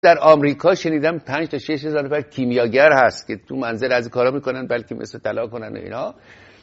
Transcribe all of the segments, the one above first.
در آمریکا شنیدم 5 تا 6 هزار نفر کیمیاگر هست که تو منزل از کارا میکنن، بلکه مثل طلا کنن و اینا.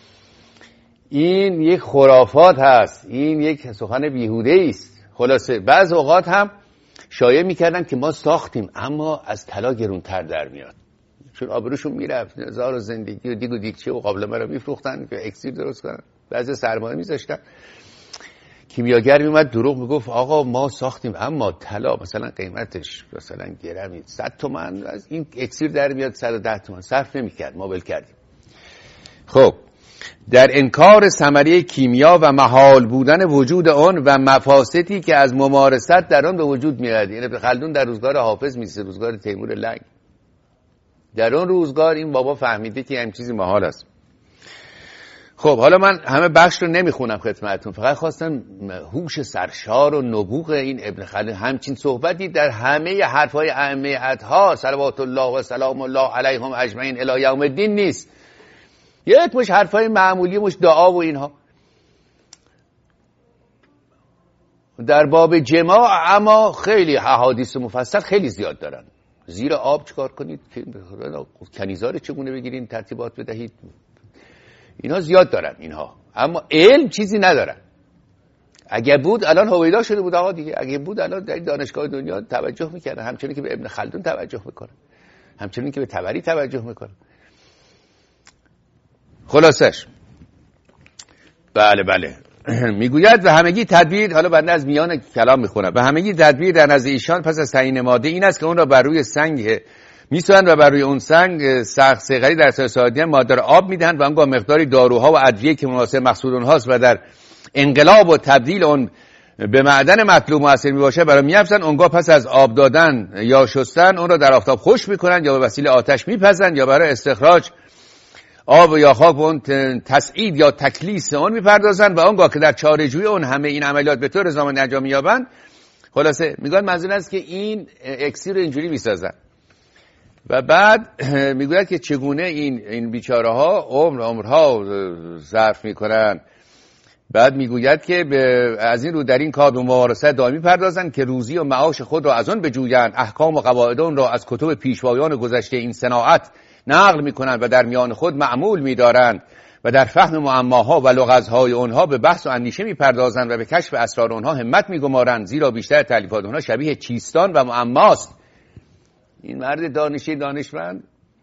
این یک خرافات هست، این یک سخن بیهوده است. خلاصه بعض اوقات هم شایعه میکردن که ما ساختیم اما از طلا گرونتر در میاد، چون آبروشون میرفت، هزار زندگی و دیگ و دیگچه و قابلمه رو میفروختن که اکسیر درست کنن، بعضی سرمایه میذاشتن. کیمیاگر میومد دروغ میگفت آقا ما ساختیم اما طلا مثلا قیمتش مثلا گرمی 100 تومن، از این اکسیر در میاد 110 تومن، صرف نمیکرد، ما ول کردیم. خب در انکار ثمره کیمیا و محال بودن وجود آن و مفاسدی که از ممارست در آن به وجود میاد. یعنی ابن خلدون در روزگار حافظ میسه، روزگار تیمور لنگ، در اون روزگار این بابا فهمیده که همین چیزی محال است. خب حالا من همه بخش رو نمیخونم خدمتتون، فقط خواستم هوش سرشار و نبوغ این ابن خلدون، همچین صحبتی در همه حرفای ائمه اطهار صلوات الله و سلام الله علیهم اجمعین الی یوم الدین نیست. یک مش حرفای معمولی، مش دعا و اینها در باب جماع، اما خیلی احادیث مفصل خیلی زیاد دارن. زیر آب چیکار کنید، کنیزار چگونه بگیرین، ترتیبات بدهید، اینا زیاد دارن اینها، اما علم چیزی ندارن. اگه بود الان هویدا شده بود آقا دیگه، اگه بود الان در دانشگاه دنیا توجه میکردن، همچنین که به ابن خلدون توجه میکنن، همچنین که به طبری توجه میکنن. خلاصش بله میگوید و همگی تدبیر، حالا بنده از میان کلام میخونم، و همگی تدبیر در نزد ایشان پس از تعیین ماده این است که اون را بر روی سنگ میسوزند و بر روی اون سنگ سخت صیقلی در سایه ماده را آب میدهند و آنگاه مقداری داروها و ادویه که مناسب مقصود اونهاست و در انقلاب و تبدیل اون به معدن مطلوب مؤثر میباشه برای میافزن. اونگاه پس از آب دادن یا شستن اون را در آفتاب خشک میکنند یا به وسیله آتش میپزند یا برای استخراج آب یا خاک و اون تسعید یا تکلیس اون میپردازن و آنگاه که در چاره‌جویی اون همه این عملیات به طور زمان انجام میابند. خلاصه میگن منظور است که این اکسیر رو اینجوری میسازن و بعد میگوید که چگونه این بیچاره ها عمرها صرف میکنن. بعد میگوید که از این رو در این کار به ممارست دائمی پردازن که روزی و معاش خود را از آن بجویند، احکام و قواعد آن را از کتب پیشوایان گذشته این صناعت نقل میکنند و در میان خود معمول میدارند و در فهم معماها و لغزهای آنها به بحث و اندیشه میپردازند و به کشف اسرار آنها همت میگمارند، زیرا بیشتر تالیفات آنها شبیه چیستان و معماست. این مرد دانشمند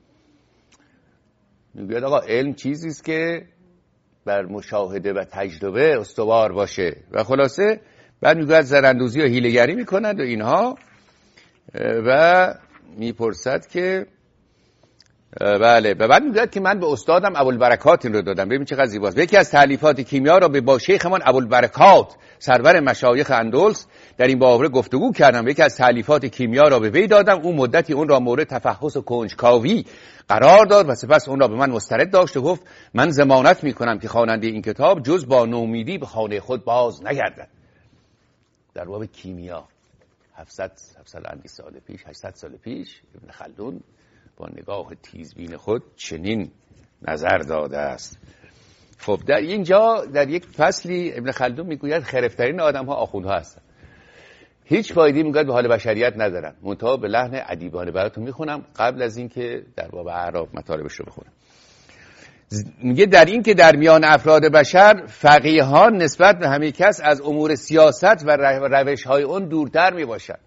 میگوید آقا علم چیزی است که بر مشاهده و تجربه استوار باشه. و خلاصه بعد میگوید زراندوزی و حیله‌گری میکنند و اینها، و میپرسد که بله. و بعد میگوید که من به استادم ابوالبرکات این رو دادم. ببین چقدر زیباست. یکی از تالیفات کیمیا را به با شیخمان ابوالبرکات سرور مشایخ اندلس در این باره گفتگو کردم. یکی از تالیفات کیمیا را به وی دادم. اون مدتی اون را مورد تفحص و کنجکاوی قرار داد و سپس اون را به من مسترد داشت و گفت من ضمانت میکنم که خواننده این کتاب جز با نومیدی به خانه خود باز نگردد. در باب کیمیا 700 سال پیش 800 سال پیش ابن خلدون با نگاه تیزبین خود چنین نظر داده است. خب در اینجا در یک فصلی ابن خلدون میگوید خرفترین آدم ها آخوندها هستن، هیچ فایده میگوید به حال بشریت ندارن. منتها به لحن ادیبانه براتون میخونم قبل از اینکه در باب اعراب مطالبش رو بخونم. میگه در این که در میان افراد بشر فقیهان نسبت به همه کس از امور سیاست و روش‌های اون دورتر میباشند.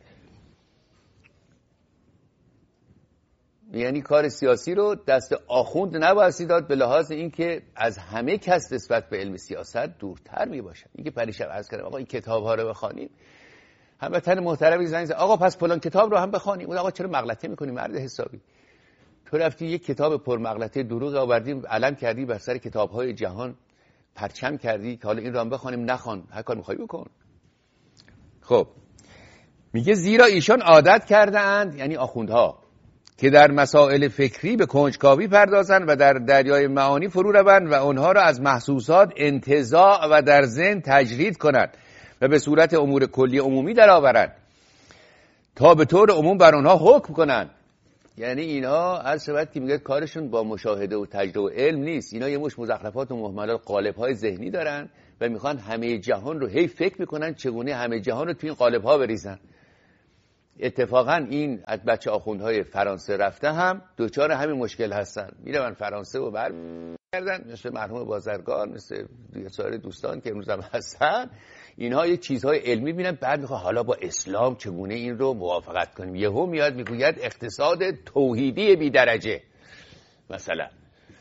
یعنی کار سیاسی رو دست آخوند نباید داد به لحاظ اینکه از همه کس نسبت به علم سیاست دورتر میباشن. اینکه پریشب عرض کردم آقا این کتاب ها رو بخوانیم، هموطن محترمی زنگ زد آقا پس فلان کتاب رو هم بخوانیم. اون آقا چرا مغلطه میکنی مرد حسابی؟ تو رفتی یک کتاب پر مغلطه دروغ آوردی، علم کردی بر سر کتاب های جهان، پرچم کردی که حالا این رو هم بخوانیم. نخوان، هر کار میخوای بکن. خب میگه زیرا ایشان عادت کرده اند، یعنی آخوندها، که در مسائل فکری به کنجکاوی پردازند و در دریای معانی فرو روند و آنها را از محسوسات انتزاع و در ذهن تجرید کنند و به صورت امور کلی عمومی درآورند تا به طور عموم بر آنها حکم کنند. یعنی اینا از شبت که میگه کارشون با مشاهده و تجربه و علم نیست، اینا یه مش مزخرفات و مهملات قالب‌های ذهنی دارن و میخوان همه جهان رو هی فکر میکنن چگونه همه جهان رو توی این قالب‌ها بریزن. اتفاقا این از بچه آخوندهای فرانسه رفته هم دوچار همین مشکل هستن، میرن فرانسه و برمیگردن، مثل مرحوم بازرگان، مثل سایر دوستان که امروز هم هستن، اینها یه چیزهای علمی بینن، بعد میخواد حالا با اسلام چگونه این رو موافقت کنیم. یهو میاد میگوید اقتصاد توحیدی بی درجه، مثلا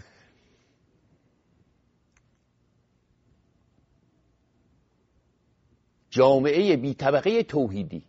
جامعه بی طبقه توحیدی،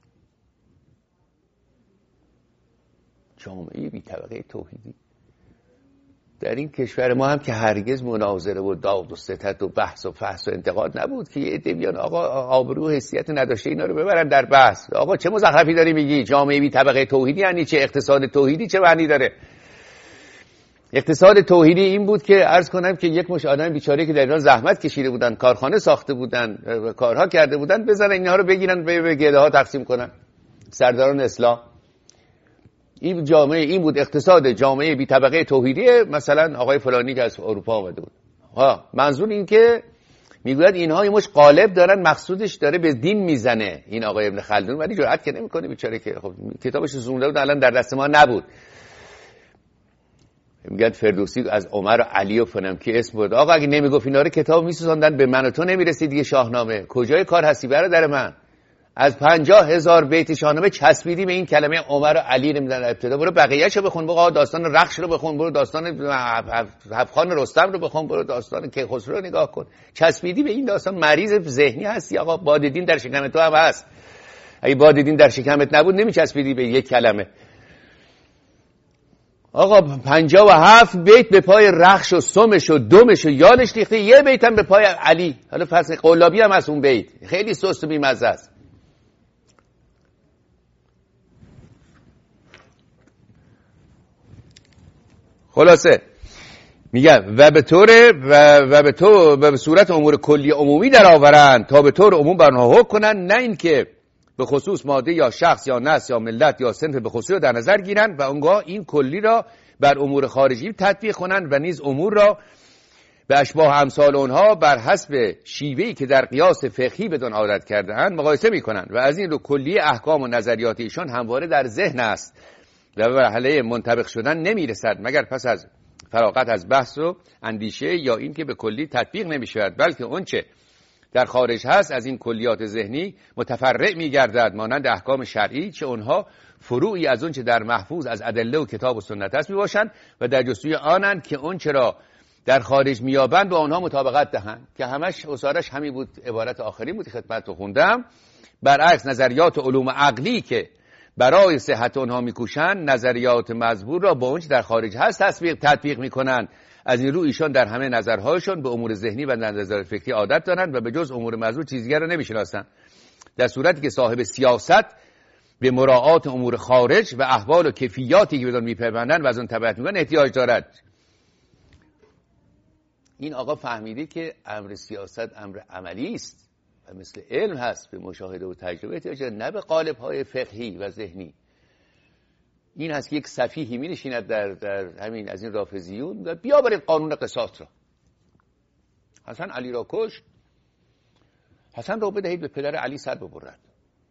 جامعه بی طبقه توحیدی در این کشور ما هم که هرگز مناظره و داد و ستد و بحث و فحص و انتقاد نبود که یه عده بیان آقا آبرو و حیثیت نداشته اینا رو ببرن در بحث. آقا چه مزخرفی داری میگی؟ جامعه بی طبقه توحیدی یعنی چه؟ اقتصاد توحیدی چه معنی داره؟ اقتصاد توحیدی این بود که عرض کنم که یک مش آدم بیچاره که در ایران زحمت کشیده بودن، کارخانه ساخته بودن، کارها کرده بودن، بزنن اینها رو بگیرن به گده ها تقسیم کنن، سرداران اسلام. این جامعه این بود، اقتصاد جامعه بی طبقه توحیدی مثلا آقای فلانی که از اروپا آمده بود. منظور این که میگوید اینها یه مش قالب دارن، مقصودش داره به دین میزنه این آقای ابن خلدون، ولی جرئت که نمیکنه بیچاره که خب کتابش زونده بود الان در دست ما نبود. میگن فردوسی از عمر و علی و فلان که اسم بود. آقا اگه نمیگفت اینا رو کتاب میسوزوندن، به من و تو نمیرسید دیگه شاهنامه. کجای کار هستی برادر من؟ از 50,000 بیت شاهنامه چسبیدی به این کلمه عمر و علی. نمیدن ابتدا برو بقیه‌شو بخون، برو داستان رخش رو بخون، برو داستان هفخان رستم رو بخون، برو داستان کیخسرو رو نگاه کن. چسبیدی به این داستان، مریض ذهنی هستی. آقا باددین در شکم تو هم هست. اگه باددین در شکمت نبود نمیچسبیدی به یک کلمه. آقا 57 بیت به پای رخش و سمش و دمش و یادش ریخته، یه بیت هم به پای علی. حالا فصل قلابی هم از اون بیت خیلی سست و بی‌مزه است. خلاصه میگه و به صورت امور کلی عمومی در آورند تا به طور عموم بر آنها حکم کنند، نه اینکه به خصوص ماده یا شخص یا نسل یا ملت یا صنف به خصوص رو در نظر گیرند و اونگاه این کلی را بر امور خارجی تطبیق کنند و نیز امور را به اشباه امثال اونها بر حسب شیوهی که در قیاس فقهی بدون عادت کرده اند مقایسه میکنند و از این رو کلی احکام و نظریات ایشان همواره در ذهن است و به مرحله منطبق شدن نمیرسد مگر پس از فراغت از بحث و اندیشه، یا این که به کلی تطبیق نمیشود، بلکه اونچه در خارج هست از این کلیات ذهنی متفرع میگردد، مانند احکام شرعی، چه اونها فروعی از اونچه در محفوظ از ادله و کتاب و سنت است میباشند و در جستجوی آنند که اونچه را در خارج میابند با آنها مطابقت دهند، که همش اصارش همین بود. عبارت آخری بود خدمت رو خوندم. برعکس نظریات علوم عقلی که برای صحت آنها میکوشند نظریات مزبور را با اونچه در خارج هست تطبیق میکنند. از این رو ایشان در همه نظرهایشان به امور ذهنی و نظر فکری عادت دارند و به جز امور مزبور چیز دیگر را نمیشناسند، در صورتی که صاحب سیاست به مراعات امور خارج و احوال و کیفیاتی که بدون میپیوندند و از آن تبعیت میکنند احتیاج دارد. این آقا فهمیده که امر سیاست امر عملی است و مثل علم هست، به مشاهده و تجربه احتیاج دارد، نه به قالب‌های فقهی و ذهنی. این هست که یک سفیهی می نشیند در همین از این رافضیون و بیا برید قانون قصاص را. حسن علی را کشت، حسن را بدهید به پدر علی سر ببرد.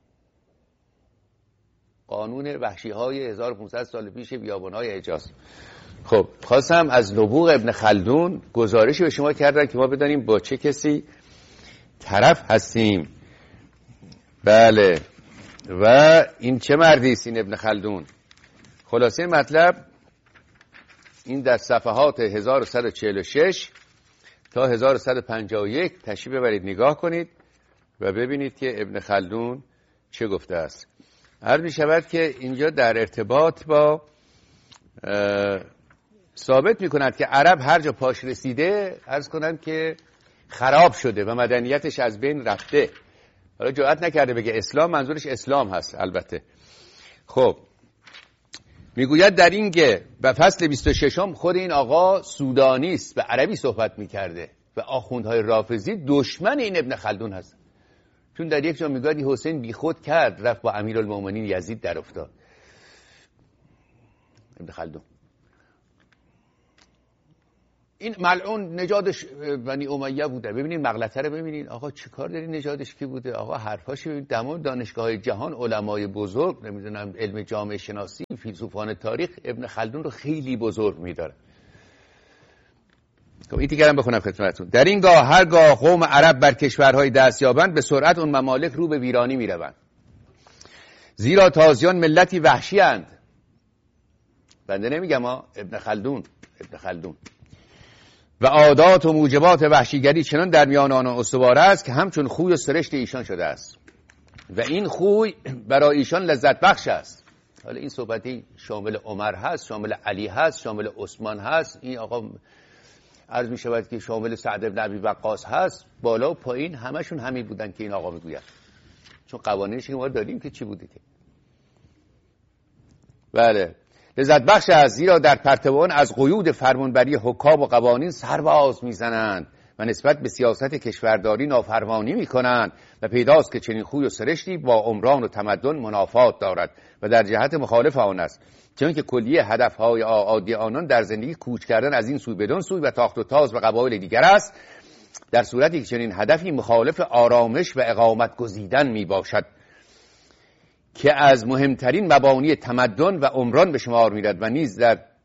قانون وحشی های 1500 سال پیش بیابان‌های حجاز. خب خواستم از نبوغ ابن خلدون گزارشی به شما کردن که ما بدانیم با چه کسی طرف هستیم. بله، و این چه مردی است این ابن خلدون؟ خلاصه مطلب این در صفحات 1146 تا 1151 تشریف ببرید نگاه کنید و ببینید که ابن خلدون چه گفته است. عرض می شود که اینجا در ارتباط با ثابت می کند که عرب هر جا پاش رسیده عرض کنند که خراب شده و مدنیتش از بین رفته. حالا جرئت نکرده بگه اسلام، منظورش اسلام هست البته. خب میگوید در این که به فصل 26 خود این آقا سودانی است، به عربی صحبت میکرده و آخوندهای رافضی دشمن این ابن خلدون هست. چون در یک جا میگوید حسین بی خود کرد رفت با امیرالمومنین یزید در افتاد. ابن خلدون این ملعون نژادش بنی امیه بوده. ببینید مغلطه رو ببینید، آقا چیکار داری نژادش کی بوده؟ آقا حرفاش ببینید، تمام دانشگاه‌های جهان، علمای بزرگ، نمیدونم علم جامعه شناسی، فیلسوفان تاریخ ابن خلدون رو خیلی بزرگ می‌داره. خب این دیگه هم بخونم خدمتتون. در این گاه هرگاه قوم عرب بر کشورهای دست یابند، به سرعت اون ممالک رو به ویرانی میروند، زیرا تازیان ملتی وحشی اند. بنده نمیگم ابن خلدون و عادات و موجبات وحشیگری چنان در میان آنان استوار است که همچون خوی و سرشت ایشان شده است و این خوی برای ایشان لذت بخش است. حالا این صحبتی شامل عمر هست، شامل علی هست، شامل عثمان هست، این آقا عرض می شود که شامل سعد بن ابی وقاص هست، بالا و پایین همشون همین بودن که این آقا میگوید، چون قوانینش که ما داریم که چی بوده که بله لذت بخش است، زیرا در پرتوان از قیود فرمانبری حکام و قوانین سرباز میزنند و نسبت به سیاست کشورداری نافرمانی میکنند و پیداست که چنین خوی و سرشتی با عمران و تمدن منافات دارد و در جهت مخالف آن است، چون که کلیه هدفهای عادی آنان در زندگی کوچ کردن از این سوی بدون سوی و تاخت و تاز و قبایل دیگر است، در صورتی که چنین هدفی مخالف آرامش و اقامت گزیدن می باشد که از مهمترین مبانی تمدن و عمران به شمار میرد و نیز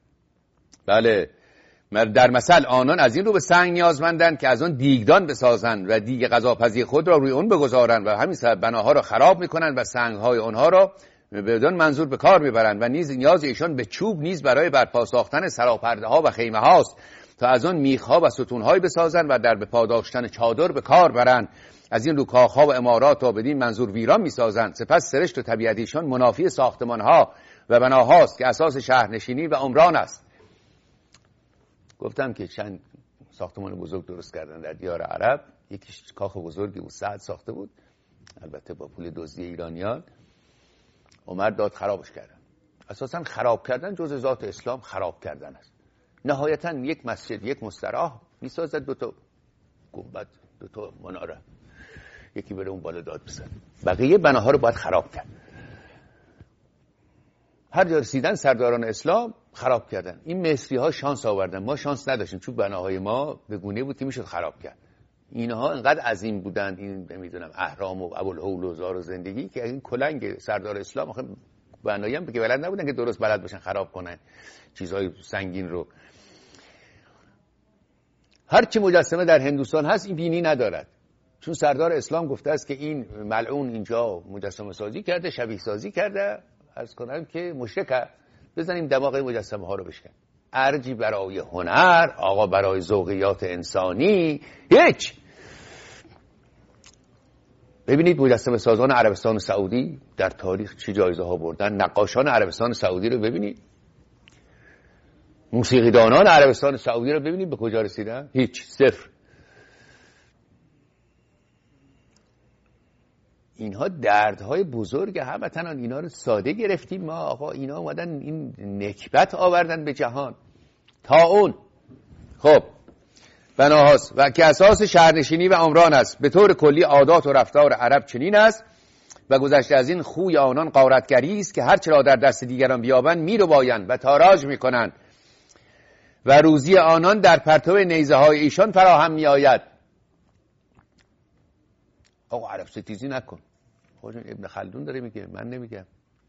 در مثل آنان از این رو به سنگ نیازمندند که از آن دیگدان بسازند و دیگ غذاپزی خود را روی اون بگذارند و همین سبب بناها را خراب میکنند و سنگهای آنها را بدون منظور به کار میبرند و نیز نیاز ایشان به چوب نیز برای برپا ساختن سراپرده ها و خیمه هاست تا از آن میخها و ستونهای بسازند و در به پاداشتن چادر به کار برند. از این رو کاخها و امارات را بدین منظور ویران میسازند. سپس سرشت و طبیعت ایشان منافی ساختمانها و بناهاست که اساس شهرنشینی و عمران است. گفتم که چند ساختمان بزرگ درست کردن در دیار عرب، یکیش کاخ بزرگی بود، سعد ساخته بود، البته با پول دزدی ایرانیان. عمر داد خرابش کردن. اساسا خراب کردن جزء ذات اسلام خراب کردن است. نهایتا یک مسجد، یک مستراح میسازد، دو تا گنبد، دو تا مناره، یکی بره اون بالا داد بزن، بقیه بناها رو باید خراب کرد. هر جا رسیدن سرداران اسلام خراب کردن. این مصری ها شانس آوردن، ما شانس نداشتیم، چون بناهای ما به گونه بود که میشد خراب کرد. اینها انقدر عظیم بودن، این نمیدونم اهرام و ابوالهول و زار و زندگی، که این کلنگ سردار اسلام آخه بنایی هم که بلد نبودن که درست بلد باشن خراب کنن چیزهای سنگین رو. هر چی مجسمه در هندوستان هست این بینی ندارد، چون سردار اسلام گفته است که این ملعون اینجا مجسمه سازی کرده، شبیه سازی کرده. عرض کنم که مشرکه، بزنیم دماغ مجسمه ها رو بشکن. ارجی برای هنر، آقا برای ذوقیات انسانی هیچ. ببینید مجسمه سازان عربستان سعودی در تاریخ چه جایزه ها بردن. نقاشان عربستان سعودی رو ببینید، موسیقیدانان عربستان سعودی رو ببینید به کجا رسیدن. هیچ، صفر. اینها دردهای بزرگ هموطنان، اینا رو ساده گرفتیم ما. آقا اینا اومدن این نکبت آوردن به جهان. طاعون خب بناهاست و که اساس شهرنشینی و عمران است. به طور کلی عادات و رفتار عرب چنین است و گذشته از این خوی آنان غارتگری است که هر چرا در دست دیگران بیابند میربایند و تاراج میکنند و روزی آنان در پرتو نیزه های ایشان فراهم میآید. آقا عرب ستیزی نکن. خودشون ابن خلدون داره میگه، من نمیگم.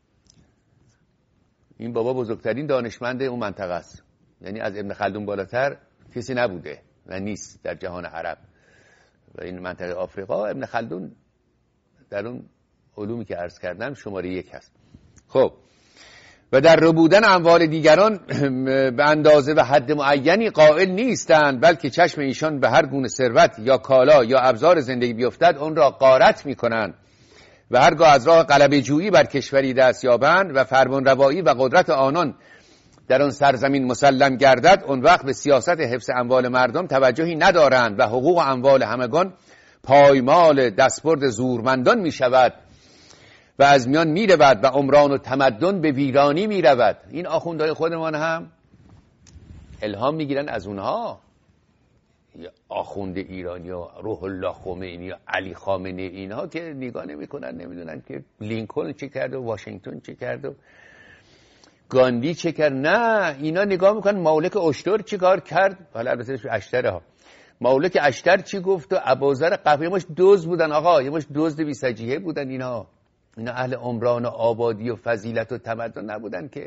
این بابا بزرگترین دانشمند اون منطقه است، یعنی از ابن خلدون بالاتر کسی نبوده و نیست در جهان عرب و این منطقه آفریقا. ابن خلدون در اون علومی که عرض کردم شماره 1 هست. خب و در ربودن اموال دیگران به اندازه و حد معینی قائل نیستند، بلکه چشم ایشان به هر گونه ثروت یا کالا یا ابزار زندگی بیفتد اون را غارت میکنند و هرگاه از راه غلبه جویی بر کشوری دست یابند و فرمانروایی و قدرت آنان در آن سرزمین مسلم گردد، اون وقت به سیاست حفظ اموال مردم توجهی ندارند و حقوق اموال همگان پایمال دستبرد زورمندان می شود و از میان می رود و عمران و تمدن به ویرانی می رود. این آخوندهای خودمان هم الهام می گیرن از اونها. آخوند ایرانی و روح الله خمینی و علی خامنه، اینها که نگاه نمی کنن، نمیدونن که لینکلن چه کرد و واشنگتن چه کرد و گاندی چه کرد؟ نه، اینا نگاه میکنن مالک اشتر چی کار کرد. حالا البته اشتره ها، مالک اشتر چی گفت و ابوذر غفاری. یه مش دزد بودن آقا، یه مش دزد بی سجیه بودن اینا اهل عمران و آبادی و فضیلت و تمدن نبودن که.